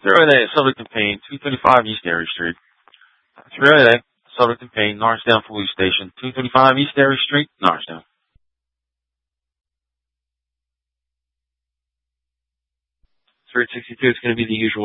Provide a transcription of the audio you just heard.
308, subject and pain, 235 East Erie Street. 308, subject and pain, Norristown Police Station, 235 East Erie Street, Norristown. 362 is going to be the usual